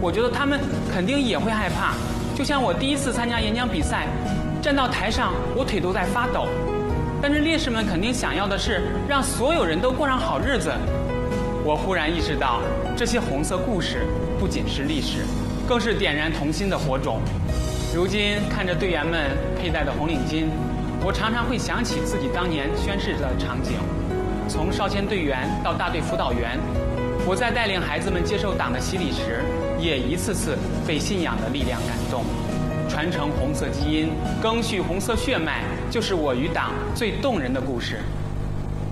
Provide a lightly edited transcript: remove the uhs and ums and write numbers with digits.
我觉得他们肯定也会害怕。就像我第一次参加演讲比赛，站到台上，我腿都在发抖。但是烈士们肯定想要的是让所有人都过上好日子。我忽然意识到，这些红色故事不仅是历史，更是点燃童心的火种。如今看着队员们佩戴的红领巾，我常常会想起自己当年宣誓的场景。从少先队员到大队辅导员，我在带领孩子们接受党的洗礼时，也一次次被信仰的力量感动。传承红色基因，赓续红色血脉，就是我与党最动人的故事。